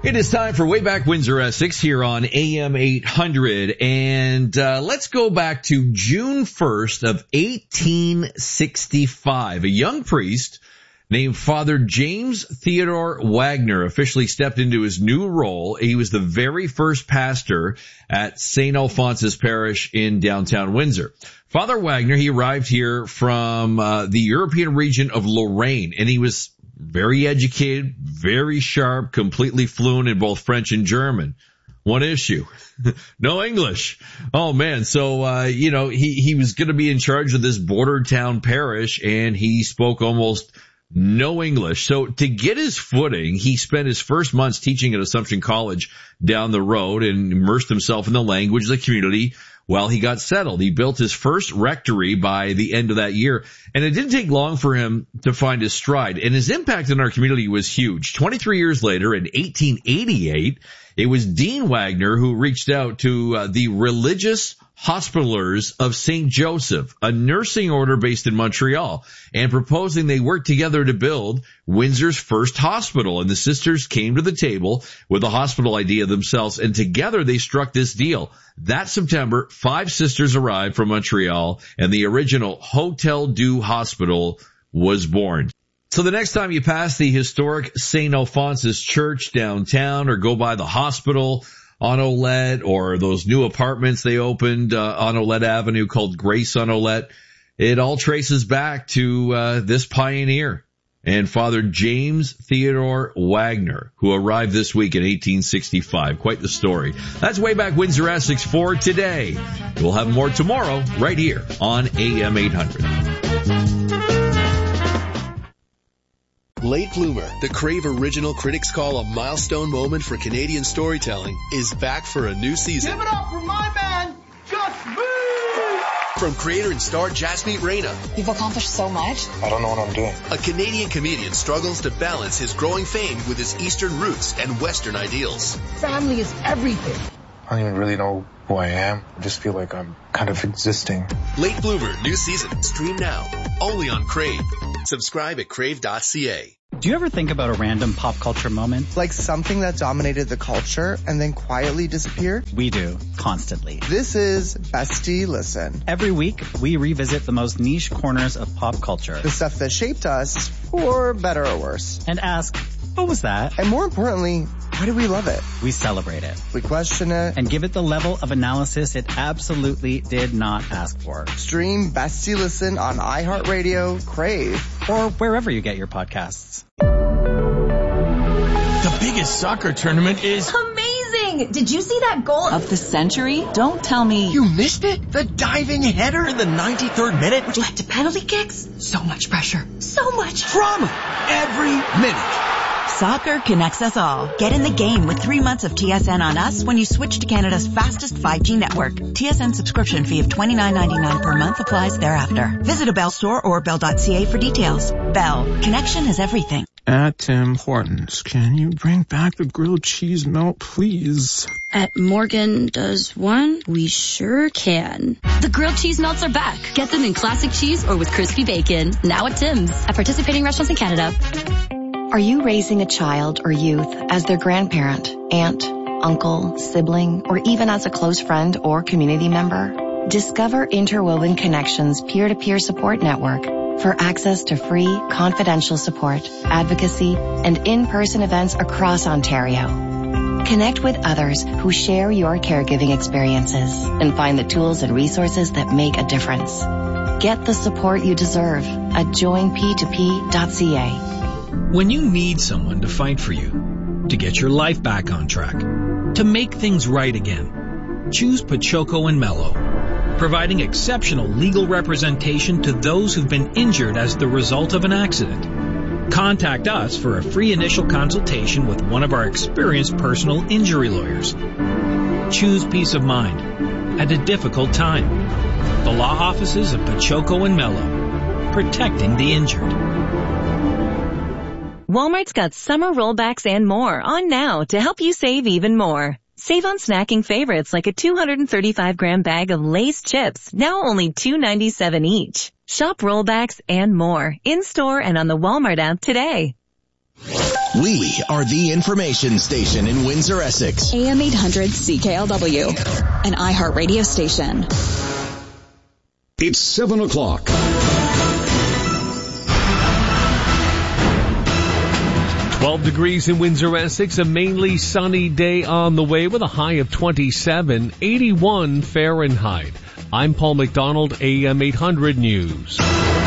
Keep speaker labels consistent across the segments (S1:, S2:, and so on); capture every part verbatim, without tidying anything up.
S1: It is time for Way Back Windsor Essex here on A M eight hundred, and uh, let's go back to June first of eighteen sixty-five. A young priest named Father James Theodore Wagner officially stepped into his new role. He was the very first pastor at Saint Alphonsus Parish in downtown Windsor. Father Wagner, he arrived here from uh, the European region of Lorraine, and he was very educated, very sharp, completely fluent in both French and German. One issue, no English. Oh man, so uh, you know, he he was going to be in charge of this border town parish, and he spoke almost no English. So to get his footing, he spent his first months teaching at Assumption College down the road and immersed himself in the language of the community while he got settled. He built his first rectory by the end of that year, and it didn't take long for him to find his stride, and his impact in our community was huge. twenty-three years later, in eighteen eighty-eight, it was Dean Wagner who reached out to uh, the Religious Hospitallers of Saint Joseph, a nursing order based in Montreal, and proposing they work together to build Windsor's first hospital. And the sisters came to the table with a hospital idea themselves, and together they struck this deal. That September, five sisters arrived from Montreal, and the original Hotel Dieu Hospital was born. So the next time you pass the historic Saint Alphonsus Church downtown, or go by the hospital on Olette, or those new apartments they opened uh, on Olette Avenue called Grace on Olette, it all traces back to uh, this pioneer and Father James Theodore Wagner, who arrived this week in eighteen sixty-five. Quite the story. That's Way Back Windsor Essex for today. We'll have more tomorrow right here on A M eight hundred.
S2: Late Bloomer, the Crave original critics call a milestone moment for Canadian storytelling, is back for a new season.
S3: Give it up for my man, Just Me!
S2: From creator and star Jasmeet Reina.
S4: You've accomplished so much.
S5: I don't know what I'm doing.
S2: A Canadian comedian struggles to balance his growing fame with his Eastern roots and Western ideals.
S3: Family is everything.
S5: I don't even really know who I am. I just feel like I'm kind of existing.
S2: Late Bloomer, new season. Stream now. Only on Crave. Subscribe at crave dot c a.
S6: Do you ever think about a random pop culture moment?
S7: Like something that dominated the culture and then quietly disappeared?
S6: We do, constantly.
S7: This is Bestie Listen.
S6: Every week, we revisit the most niche corners of pop culture.
S7: The stuff that shaped us, for better or worse.
S6: And ask, what was that?
S7: And more importantly, why do we love it?
S6: We celebrate it.
S7: We question it.
S6: And give it the level of analysis it absolutely did not ask for.
S7: Stream Bestie Listen on iHeartRadio, Crave,
S6: or wherever you get your podcasts.
S8: The biggest soccer tournament is
S9: amazing! Did you see that goal
S10: of the century? Don't tell me
S8: you missed it. The diving header in the ninety-third minute,
S9: which led to penalty kicks. So much pressure, so much
S8: drama every minute.
S10: Soccer connects us all. Get in the game with three months of T S N on us when you switch to Canada's fastest five G network. T S N subscription fee of twenty-nine ninety-nine per month applies thereafter. Visit a Bell store or bell dot c a for details. Bell. Connection is everything.
S11: At Tim Hortons, can you bring back the grilled cheese melt, please?
S12: At Morgan Does One, we sure can.
S13: The grilled cheese melts are back. Get them in classic cheese or with crispy bacon. Now at Tim's. At participating restaurants in Canada.
S14: Are you raising a child or youth as their grandparent, aunt, uncle, sibling, or even as a close friend or community member? Discover Interwoven Connections peer-to-peer support network for access to free, confidential support, advocacy, and in-person events across Ontario. Connect with others who share your caregiving experiences and find the tools and resources that make a difference. Get the support you deserve at join p two p dot c a.
S8: When you need someone to fight for you, to get your life back on track, to make things right again, choose Pachoco and Mello, providing exceptional legal representation to those who've been injured as the result of an accident. Contact us for a free initial consultation with one of our experienced personal injury lawyers. Choose peace of mind at a difficult time. The law offices of Pachoco and Mello, protecting the injured.
S15: Walmart's got summer rollbacks and more on now to help you save even more. Save on snacking favorites like a two hundred thirty-five gram bag of Lay's chips, now only two ninety-seven each. Shop rollbacks and more in-store and on the Walmart app today.
S4: We are the information station in Windsor, Essex.
S16: A M eight hundred C K L W, an iHeart radio station.
S17: It's seven o'clock.
S18: twelve degrees in Windsor, Essex, a mainly sunny day on the way with a high of twenty-seven, eighty-one Fahrenheit. I'm Paul McDonald, A M eight hundred News.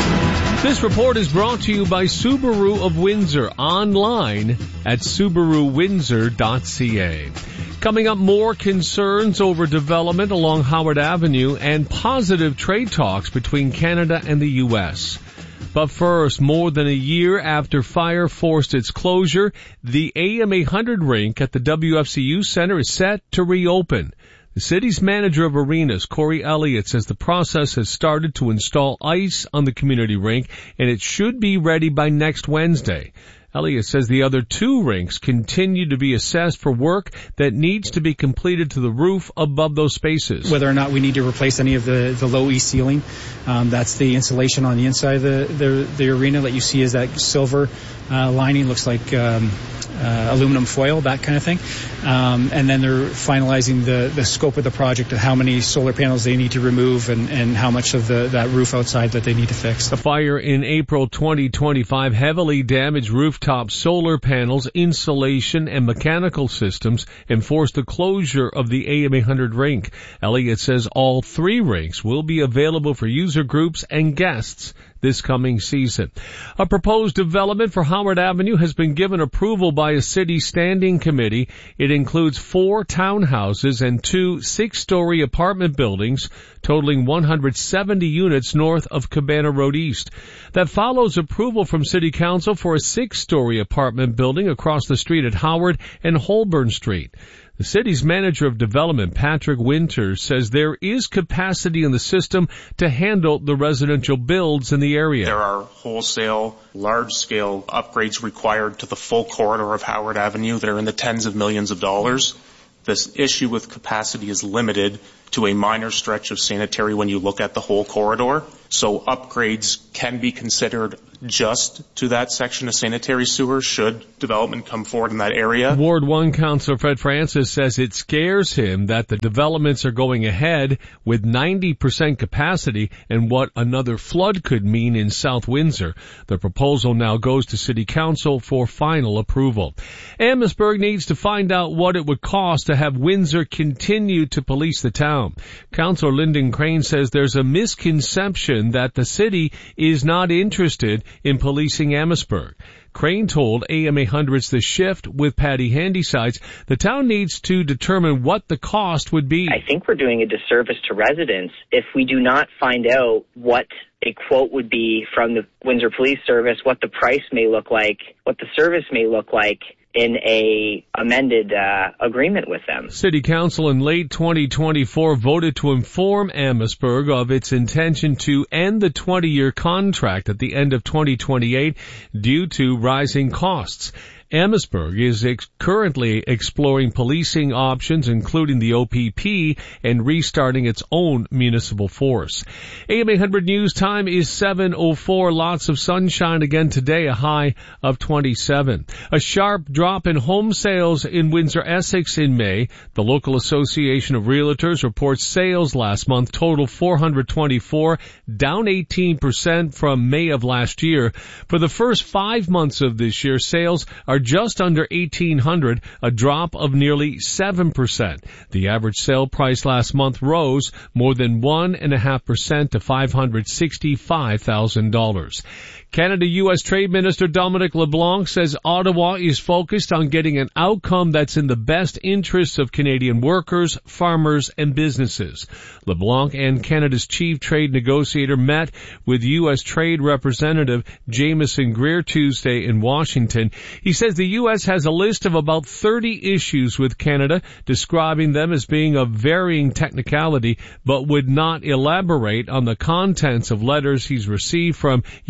S18: This report is brought to you by Subaru of Windsor, online at subaru windsor dot c a. Coming up, more concerns over development along Howard Avenue and positive trade talks between Canada and the U S. But first, more than a year after fire forced its closure, the A M eight hundred rink at the W F C U Center is set to reopen. The city's manager of arenas, Corey Elliott, says the process has started to install ice on the community rink, and it should be ready by next Wednesday. Elliott says the other two rinks continue to be assessed for work that needs to be completed to the roof above those spaces.
S19: Whether or not we need to replace any of the, the low E ceiling, um, that's the insulation on the inside of the, the, the arena that you see is that silver uh, lining, looks like um, uh, aluminum foil, that kind of thing. Um, and then they're finalizing the, the scope of the project of how many solar panels they need to remove and, and how much of the, that roof outside that they need to fix.
S18: The fire in April twenty twenty-five heavily damaged rooftop solar panels, insulation, and mechanical systems and forced the closure of the A M eight hundred rink. Elliott says all three rinks will be available for user groups and guests this coming season. A proposed development for Howard Avenue has been given approval by a city standing committee. It includes four townhouses and two six-story apartment buildings totaling one hundred seventy units north of Cabana Road East. That follows approval from City Council for a six-story apartment building across the street at Howard and Holborn Street. The city's manager of development, Patrick Winters, says there is capacity in the system to handle the residential builds in the area.
S20: There are wholesale, large-scale upgrades required to the full corridor of Howard Avenue that are in the tens of millions of dollars. This issue with capacity is limited to a minor stretch of sanitary when you look at the whole corridor. So upgrades can be considered just to that section of sanitary sewer should development come forward in that area.
S18: Ward one Councillor Fred Francis says it scares him that the developments are going ahead with ninety percent capacity and what another flood could mean in South Windsor. The proposal now goes to City Council for final approval. Amherstburg needs to find out what it would cost to have Windsor continue to police the town. Councillor Lyndon Crane says there's a misconception that the city is not interested in policing Amherstburg. Crane told A M eight hundred's The Shift with Patty Handysides the town needs to determine what the cost would be.
S21: I think we're doing a disservice to residents if we do not find out what a quote would be from the Windsor Police Service, what the price may look like, what the service may look like in a amended uh, agreement with them.
S18: City Council in late twenty twenty-four voted to inform Amherstburg of its intention to end the twenty-year contract at the end of twenty twenty-eight due to rising costs. Amherstburg is ex- currently exploring policing options, including the O P P, and restarting its own municipal force. A M eight hundred News time is seven oh four. Lots of sunshine again today, a high of twenty-seven. A sharp drop in home sales in Windsor, Essex in May. The local Association of Realtors reports sales last month totaled four hundred twenty-four, down eighteen percent from May of last year. For the first five months of this year, sales are just under eighteen hundred, a drop of nearly seven percent. The average sale price last month rose more than one point five percent to five hundred sixty-five thousand dollars. Canada-U S Trade Minister Dominic LeBlanc says Ottawa is focused on getting an outcome that's in the best interests of Canadian workers, farmers, and businesses. LeBlanc and Canada's chief trade negotiator met with U S Trade Representative Jameson Greer Tuesday in Washington. He says the U S has a list of about thirty issues with Canada, describing them as being of varying technicality, but would not elaborate on the contents of letters he's received from U S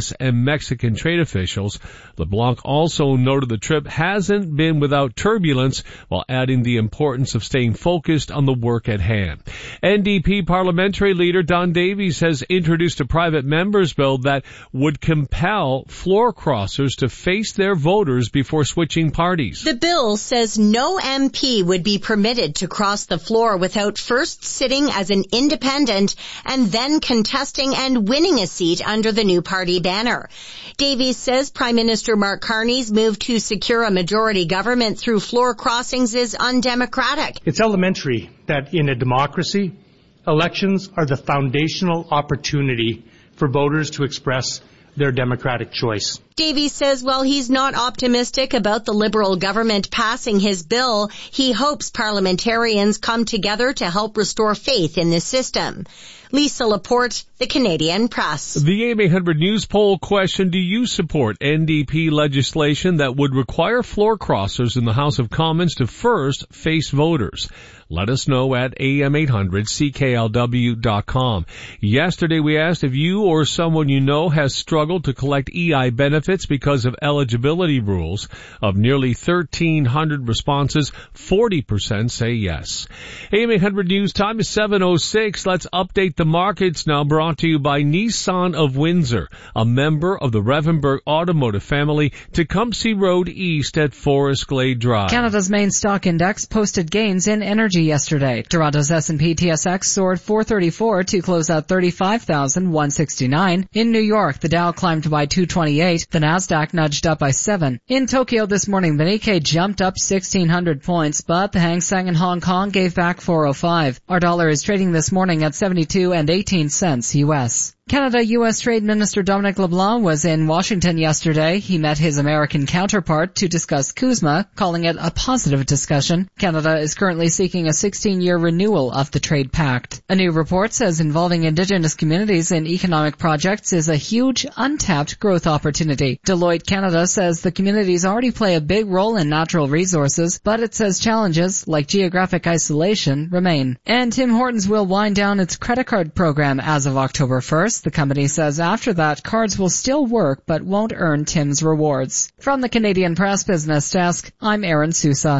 S18: S and Mexican trade officials. LeBlanc also noted the trip hasn't been without turbulence, while adding the importance of staying focused on the work at hand. N D P parliamentary leader Don Davies has introduced a private member's bill that would compel floor crossers to face their voters before switching parties.
S1: The bill says no M P would be permitted to cross the floor without first sitting as an independent and then contesting and winning a seat under the new party banner. Davies says Prime Minister Mark Carney's move to secure a majority government through floor crossings is undemocratic.
S22: It's elementary that in a democracy, elections are the foundational opportunity for voters to express their democratic choice.
S1: Davies says while he's not optimistic about the Liberal government passing his bill, he hopes parliamentarians come together to help restore faith in the system. Lisa Laporte, The Canadian Press.
S18: The A M eight hundred News poll question, do you support N D P legislation that would require floor crossers in the House of Commons to first face voters? Let us know at A M eight hundred C K L W dot com. Yesterday we asked if you or someone you know has struggled to collect E I benefits because of eligibility rules. Of nearly thirteen hundred responses, forty percent say yes. A M eight hundred News time is seven oh six. Let's update the markets now, brought to you by Nissan of Windsor, a member of the Revenberg Automotive family, Tecumseh Road East at Forest Glade Drive.
S23: Canada's main stock index posted gains in energy yesterday. Toronto's S and P T S X soared four thirty-four to close at thirty-five thousand one hundred sixty-nine. In New York, the Dow climbed by two twenty-eight. The Nasdaq nudged up by seven. In Tokyo this morning, the Nikkei jumped up sixteen hundred points, but the Hang Seng in Hong Kong gave back four oh five. Our dollar is trading this morning at seventy-two and eighteen cents U S. Canada U S Trade Minister Dominic LeBlanc was in Washington yesterday. He met his American counterpart to discuss CUSMA, calling it a positive discussion. Canada is currently seeking a sixteen-year renewal of the trade pact. A new report says involving Indigenous communities in economic projects is a huge, untapped growth opportunity. Deloitte Canada says the communities already play a big role in natural resources, but it says challenges, like geographic isolation, remain. And Tim Hortons will wind down its credit card program as of October first. The company says after that, cards will still work but won't earn Tim's rewards. From the Canadian Press Business Desk, I'm Aaron Sousa.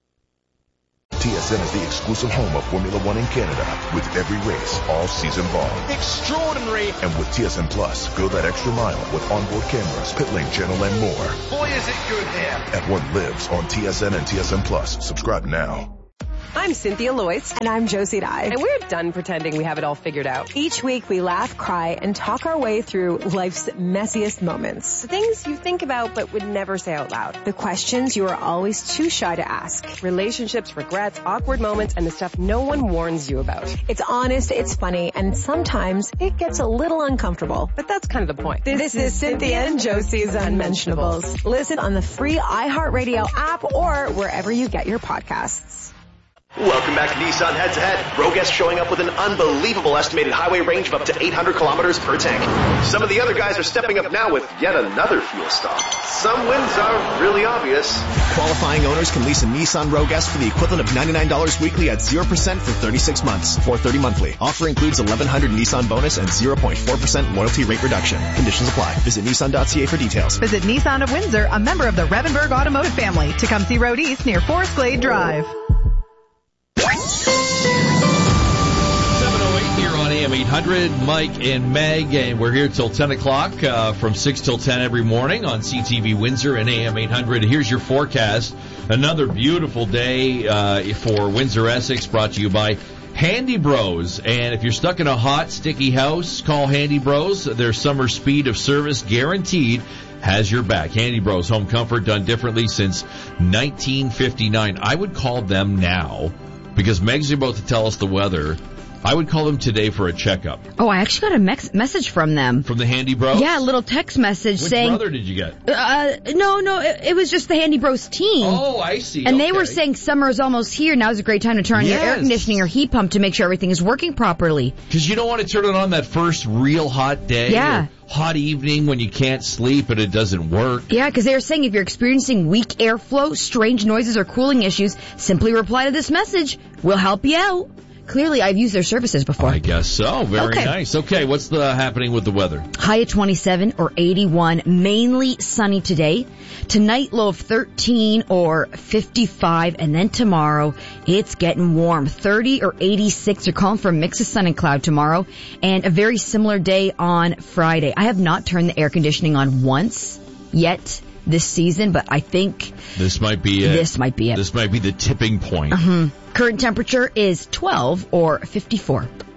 S24: T S N is the exclusive home of Formula One in Canada, with every race all season long.
S3: Extraordinary!
S24: And with T S N Plus, go that extra mile with onboard cameras, pit lane channel, and more.
S3: Boy, is it good there!
S24: Everyone lives on T S N and T S N Plus. Subscribe now.
S25: I'm Cynthia Loyce.
S26: And I'm Josie Dye.
S25: And we're done pretending we have it all figured out.
S26: Each week we laugh, cry, and talk our way through life's messiest moments.
S25: The things you think about but would never say out loud.
S26: The questions you are always too shy to ask.
S25: Relationships, regrets, awkward moments, and the stuff no one warns you about.
S26: It's honest, it's funny, and sometimes it gets a little uncomfortable.
S25: But that's kind of the point.
S26: This, this is Cynthia and Josie's Unmentionables. Listen on the free iHeartRadio app or wherever you get your podcasts.
S27: Welcome back to Nissan Head to Head. Roguest showing up with an unbelievable estimated highway range of up to eight hundred kilometers per tank. Some of the other guys are stepping up now with yet another fuel stop. Some wins are really obvious.
S28: Qualifying owners can lease a Nissan Roguest for the equivalent of ninety-nine dollars weekly at zero percent for thirty-six months, four hundred thirty monthly. Offer includes eleven hundred Nissan bonus and zero point four percent loyalty rate reduction. Conditions apply. Visit Nissan dot C A for details.
S29: Visit Nissan of Windsor, a member of the Revenberg Automotive family. Tecumseh Road East near Forest Glade Drive.
S30: seven oh eight here on A M eight hundred, Mike and Meg, and we're here till ten o'clock, uh, from six till ten every morning on C T V Windsor and A M eight hundred. Here's your forecast. Another beautiful day uh, for Windsor Essex, brought to you by Handy Bros. And if you're stuck in a hot, sticky house, call Handy Bros. Their summer speed of service guaranteed has your back. Handy Bros, home comfort done differently since nineteen fifty-nine. I would call them now, because Meg's about to tell us the weather. I would call them today for a checkup.
S31: Oh, I actually got a mex- message from them.
S30: From the Handy Bros?
S31: Yeah, a little text message
S30: Which
S31: saying...
S30: Which brother did you get?
S31: Uh, no, no, it, it was just the Handy Bros team.
S30: Oh, I see.
S31: And
S30: okay.
S31: they were saying summer is almost here. Now's a great time to turn on
S30: yes.
S31: your air conditioning or heat pump to make sure everything is working properly.
S30: Because you don't want to turn it on that first real hot day.
S31: Yeah.
S30: Or hot evening when you can't sleep and it doesn't work.
S31: Yeah, because they were saying if you're experiencing weak airflow, strange noises, or cooling issues, simply reply to this message. We'll help you out. clearly I've used their services before.
S30: I guess so. Very
S31: okay.
S30: nice. Okay, what's the happening with the weather?
S31: High of twenty-seven or eighty-one, mainly sunny today. Tonight, low of thirteen or fifty-five, and then tomorrow, it's getting warm. thirty or eighty-six. You're calling for a mix of sun and cloud tomorrow, and a very similar day on Friday. I have not turned the air conditioning on once yet this season, but I think
S30: this might be it.
S31: This might be it.
S30: This might be the tipping point.
S31: Uh-huh. Current temperature is twelve or fifty-four.